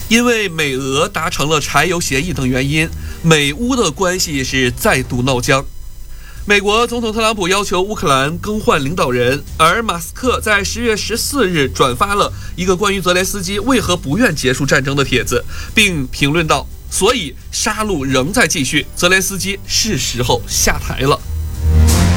因为美俄达成了柴油协议等原因，美乌的关系是再度闹僵。美国总统特朗普要求乌克兰更换领导人，而马斯克在10月14日转发了一个关于泽连斯基为何不愿结束战争的帖子，并评论道：所以杀戮仍在继续，泽连斯基是时候下台了。